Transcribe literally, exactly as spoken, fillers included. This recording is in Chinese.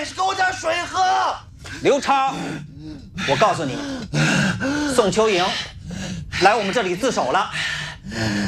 是给我点水喝。 刘超，我告诉你，宋秋莹来我们这里自首了。